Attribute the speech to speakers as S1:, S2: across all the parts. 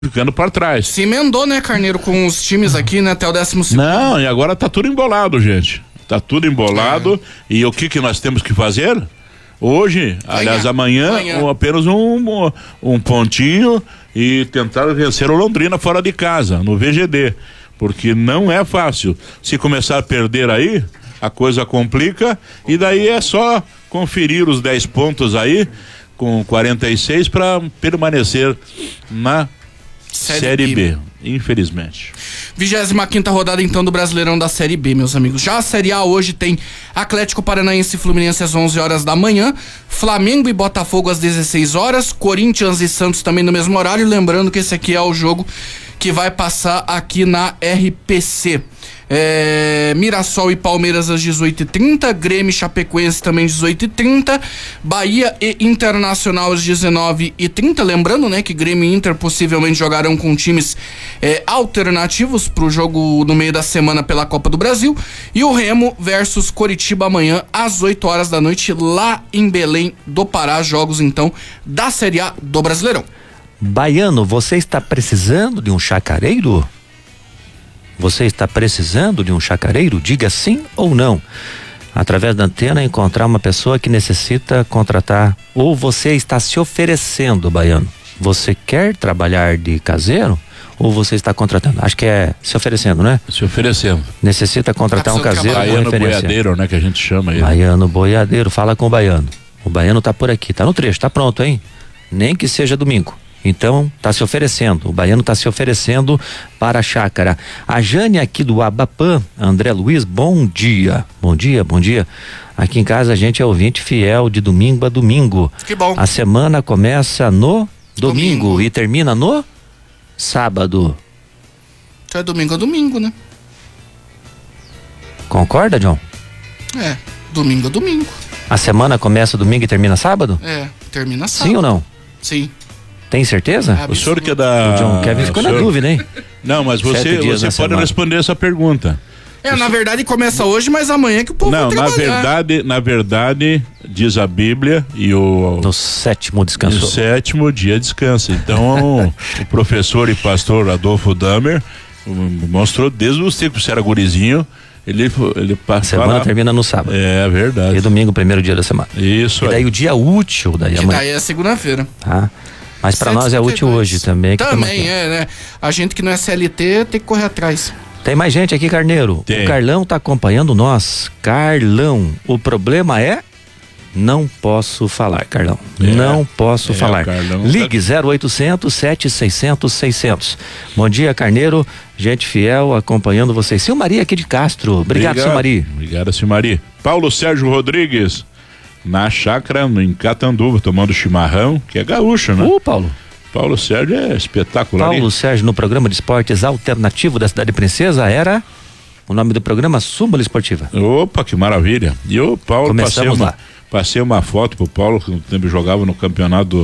S1: ficando para trás.
S2: Se emendou, né, Carneiro, com os times aqui, né, até o 12º.
S1: Não, e agora tá tudo embolado, gente. Tá tudo embolado. E o que nós temos que fazer? Hoje, aliás, amanhã. Apenas um pontinho e tentar vencer o Londrina fora de casa, no VGD. Porque não é fácil. Se começar a perder aí, a coisa complica e daí é só conferir os 10 pontos aí, com 46 para permanecer na Série B, infelizmente.
S2: 25ª rodada então do Brasileirão da Série B, meus amigos. Já a Série A hoje tem Atlético Paranaense e Fluminense às 11 horas da manhã, Flamengo e Botafogo às 16 horas, Corinthians e Santos também no mesmo horário, lembrando que esse aqui é o jogo que vai passar aqui na RPC. Mirassol e Palmeiras às 18h30, Grêmio e Chapecoense também às 18h30, Bahia e Internacional às 19h30, lembrando, né, que Grêmio e Inter possivelmente jogarão com times alternativos pro jogo no meio da semana pela Copa do Brasil, e o Remo versus Coritiba amanhã às 8 horas da noite lá em Belém do Pará, jogos então da Série A do Brasileirão.
S3: Baiano, você está precisando de um chacareiro? Você está precisando de um chacareiro? Diga sim ou não. Através da antena, encontrar uma pessoa que necessita contratar, ou você está se oferecendo, Baiano. Você quer trabalhar de caseiro ou você está contratando? Acho que é se oferecendo, né?
S1: Se oferecendo.
S3: Necessita contratar um caseiro.
S1: Baiano boiadeiro, né? Que a gente chama ele.
S3: Baiano boiadeiro, fala com o Baiano. O Baiano tá por aqui, tá no trecho, tá pronto, hein? Nem que seja domingo. Então, tá se oferecendo, o Baiano tá se oferecendo para a chácara. A Jane aqui do Abapã, André Luiz, bom dia. Bom dia, bom dia. Aqui em casa a gente é ouvinte fiel de domingo a domingo.
S2: Que bom.
S3: A semana começa no domingo e termina no sábado.
S2: Então é domingo a domingo, né?
S3: Concorda, John?
S2: Domingo a domingo.
S3: A semana começa domingo e termina sábado?
S2: Termina sábado.
S3: Sim ou não?
S2: Sim.
S3: Tem certeza?
S1: O senhor que é da...
S3: O John Kevin ficou na dúvida, hein?
S1: Não, mas você pode responder essa pergunta.
S2: Na verdade começa hoje, mas amanhã que o povo vai trabalhar.
S1: Na verdade, diz a Bíblia e
S3: no sétimo descanso.
S1: No sétimo dia descansa. Então, o professor e pastor Adolfo Damer mostrou desde o tempo que você era gurizinho, ele
S3: a semana termina no sábado.
S1: É verdade.
S3: E domingo, primeiro dia da semana.
S1: Isso.
S3: E daí o dia útil daí amanhã.
S2: Daí é segunda-feira.
S3: Mas pra nós é útil hoje também.
S2: Também né? A gente que não é CLT tem que correr atrás.
S3: Tem mais gente aqui, Carneiro.
S1: Tem.
S3: O Carlão tá acompanhando nós. Carlão, o problema é... Não posso falar, Carlão. Não posso falar. Ligue 0800 7600 600. Bom dia, Carneiro. Gente fiel acompanhando vocês. Silmari aqui de Castro. Obrigado, Silmari.
S1: Obrigado, Silmari. Paulo Sérgio Rodrigues, na chácara, em Catanduva, tomando chimarrão, que é gaúcho, né? Paulo Sérgio é espetacular.
S3: Paulo Sérgio, no programa de esportes alternativo da Cidade Princesa, era o nome do programa Súmula Esportiva.
S1: Opa, que maravilha. E o Paulo, passei uma foto pro Paulo, que no tempo jogava no campeonato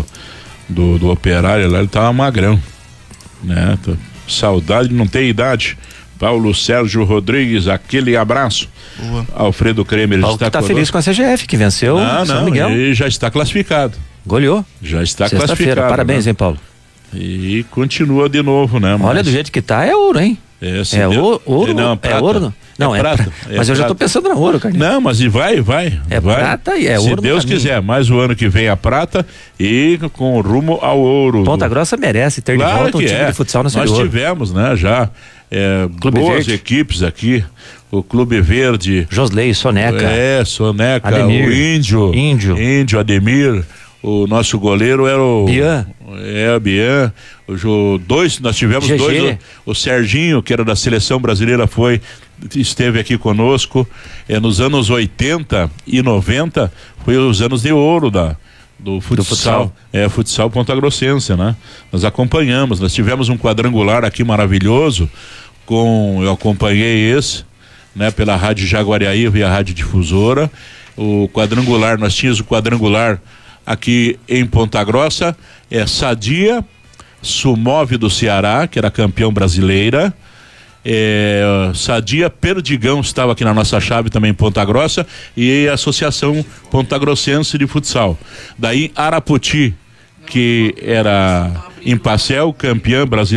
S1: do Operário lá, ele tava magrão, né? Saudade não tem idade. Paulo Sérgio Rodrigues, aquele abraço.
S2: Boa.
S1: Alfredo Kremer
S3: Paulo está feliz com a CGF, que venceu São Miguel.
S1: E já está classificado.
S3: Goleou.
S1: Já está classificado.
S3: Parabéns, hein, Paulo?
S1: E continua de novo, né?
S3: Olha, do jeito que tá, é ouro, hein? Ouro?
S1: Não, prata.
S3: É ouro? Não, é prata. Mas eu já tô pensando na ouro, Carlinhos.
S1: Não, mas vai.
S3: É prata e é ouro.
S1: Se Deus quiser, mais o ano que vem a prata e com rumo ao ouro.
S3: Ponta Grossa merece ter de volta um time de futsal na Série
S1: Nós tivemos, né, já boas equipes aqui. O Clube Verde.
S3: Josley, Soneca.
S1: Soneca.
S3: Ademir.
S1: O Índio, Ademir. O nosso goleiro era o
S3: Bian.
S1: Bian. Nós tivemos
S3: GG.
S1: dois. O Serginho, que era da seleção brasileira, esteve aqui conosco. Nos anos 80 e 90 foi os anos de ouro do futsal. Futsal pontagrossense, né? Nós acompanhamos, nós tivemos um quadrangular aqui maravilhoso. Eu acompanhei esse, né? Pela Rádio Jaguariaí e a Rádio Difusora. Nós tínhamos o quadrangular aqui em Ponta Grossa, Sadia, Sumove do Ceará, que era campeão brasileira, Sadia, Perdigão estava aqui na nossa chave também em Ponta Grossa, e a Associação Pontagrossense de Futsal. Daí Araputi, que era Empacel, campeã brasileira.